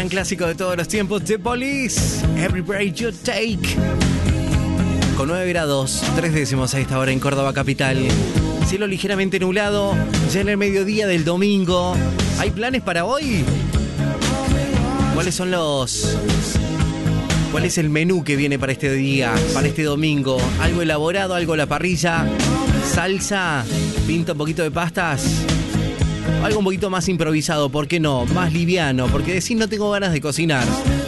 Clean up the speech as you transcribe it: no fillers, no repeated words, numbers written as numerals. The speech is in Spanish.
gran clásico de todos los tiempos, The Police, Every Breath You Take. Con 9 grados, 3 décimos a esta hora en Córdoba capital. Cielo ligeramente nublado, ya en el mediodía del domingo. ¿Hay planes para hoy? ¿Cuál es el menú que viene para este día, para este domingo? ¿Algo elaborado, algo a la parrilla? ¿Salsa? ¿Pinta un poquito de pastas? Algo un poquito más improvisado, ¿por qué no? Más liviano, porque decís no tengo ganas de cocinar.